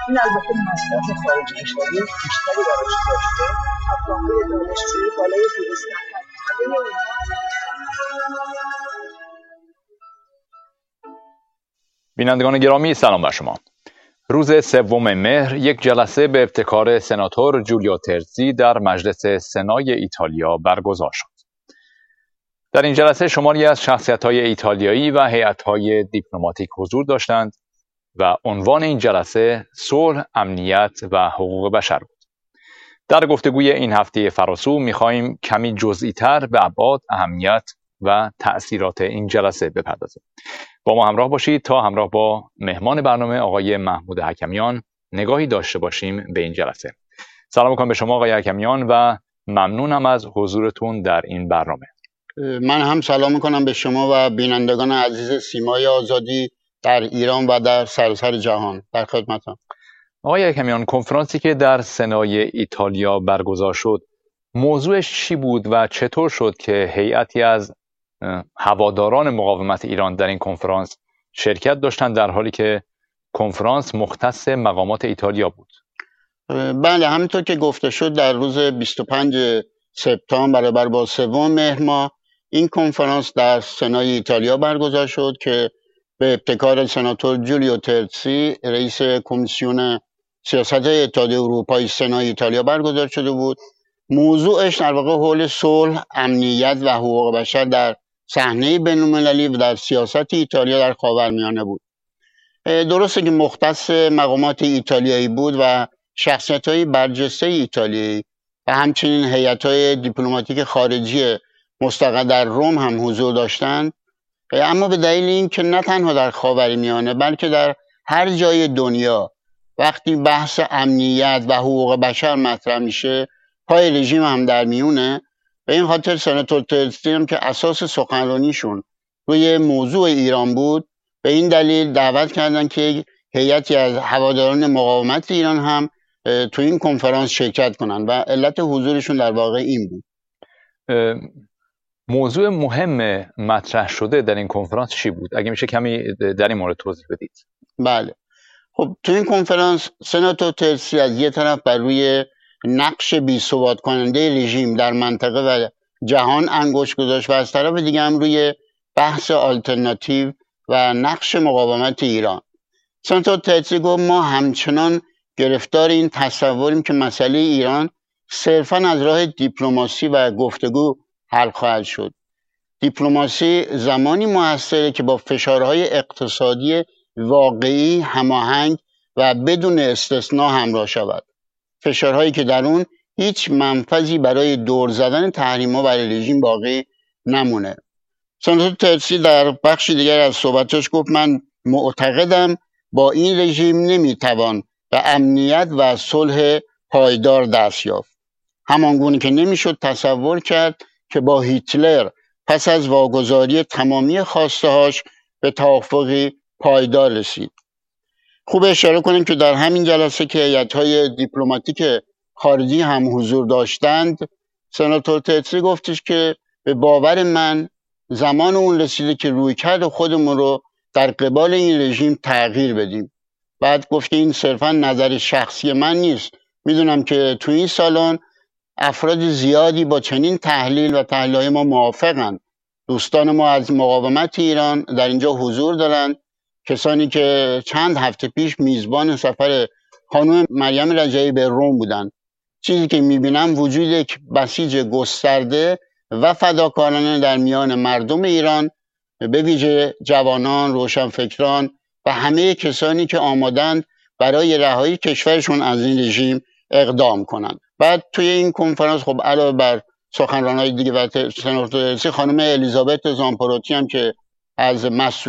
این البته مصرف خارج کشوری بیشتری براش داشته. افرادهای دانشجویی بالای 200 نفر همه بینندگان گرامی سلام بر شما. روز 3 مهر یک جلسه به ابتکار سناتور جولیو ترزی در مجلس سنای ایتالیا برگزار شد. در این جلسه شماری از شخصیت‌های ایتالیایی و هیئت‌های دیپلماتیک حضور داشتند و عنوان این جلسه صلح، امنیت و حقوق بشر بود. در گفتگوی این هفته فراسو می‌خواهیم کمی جزئی‌تر به ابعاد، اهمیت و تأثیرات این جلسه بپردازیم. با ما همراه باشید تا همراه با مهمان برنامه آقای محمود حکمیان نگاهی داشته باشیم به این جلسه. سلام می‌کنم به شما آقای حکمیان و ممنونم از حضورتون در این برنامه. من هم سلام میکنم به شما و بینندگان عزیز سیمای آزادی در ایران و در سراسر جهان. در خدمتم. آقای حکمیان، کنفرانسی که در سنای ایتالیا برگزار شد موضوعش چی بود و چطور شد که هیئتی از هواداران مقاومت ایران در این کنفرانس شرکت داشتند در حالی که کنفرانس مختص مقامات ایتالیا بود؟ بله، همینطور که گفته شد در روز 25 سپتامبر برابر با 3 مهر ماه این کنفرانس در سنای ایتالیا برگزار شد که به ابتکار سناتور جولیو ترزی رئیس کمیسیون سیاست اتحادیه اروپای سنای ایتالیا برگزار شده بود. موضوعش در واقع حول صلح، امنیت و حقوق بشر در صحنه بین‌المللی و در سیاست ایتالیا در خاورمیانه بود. درسته که مختص مقامات ایتالیایی بود و شخصیت‌های برجسته ایتالیایی و همچنین هیئت‌های دیپلماتیک خارجی مستقر در روم هم حضور داشتند، اما به دلیل اینکه نه تنها در خاورمیانه بلکه در هر جای دنیا وقتی بحث امنیت و حقوق بشر مطرح میشه پای رژیم هم در میونه، به این خاطر سناتور ترزی هم که اساس سخنرانیشون روی موضوع ایران بود، به این دلیل دعوت کردن که هیئتی از هواداران مقاومت ایران هم تو این کنفرانس شرکت کنن و علت حضورشون در واقع این بود. موضوع مهم مطرح شده در این کنفرانس چی بود؟ اگه میشه کمی در این مورد توضیح بدید. بله، خب تو این کنفرانس سناتور ترزی از یه طرف بر روی نقش بی‌ثبات کننده رژیم در منطقه و جهان انگشت گذاشت و از طرف دیگه هم روی بحث آلترناتیو و نقش مقاومت ایران. سناتور ترزی گفت ما همچنان گرفتار این تصوریم که مسئله ایران صرفاً از راه دیپلماسی و گفتگو حل خواهد شد. دیپلماسی زمانی موثره که با فشارهای اقتصادی واقعی هماهنگ و بدون استثناء همراه شود. فشارهایی که در اون هیچ منفذی برای دور زدن تحریم‌ها برای رژیم باقی نمونه. سناتور ترزی در بخشی دیگر از صحبتش گفت من معتقدم با این رژیم نمیتوان به امنیت و صلح پایدار دست یافت. همانگونه که نمیشد تصور کرد که با هیتلر پس از واگذاری تمامی خواسته‌هاش به توافقی پایدار رسید. خوب اشاره کنیم که در همین جلسه که هیئت‌های دیپلماتیک خارجی هم حضور داشتند، سناتور ترزی گفتش که به باور من زمان اون رسیده که رویکرد خودمون رو در قبال این رژیم تغییر بدیم. بعد گفت که این صرفا نظر شخصی من نیست. میدونم که تو این سالن افراد زیادی با چنین تحلیل و تحلیل‌های ما موافقن. دوستان ما از مقاومت ایران در اینجا حضور دارند، کسانی که چند هفته پیش میزبان سفر خانم مریم رجایی به روم بودند. چیزی که میبینم وجود یک بسیج گسترده و فداکارانه در میان مردم ایران، به ویژه جوانان، روشنفکران و همه کسانی که آمادند برای رهایی کشورشون از این رژیم اقدام کنند. بعد توی این کنفرانس خب علاوه بر سخنران‌های دیگه و سناتور ترزی، خانم الیزابت زامپروتی هم که از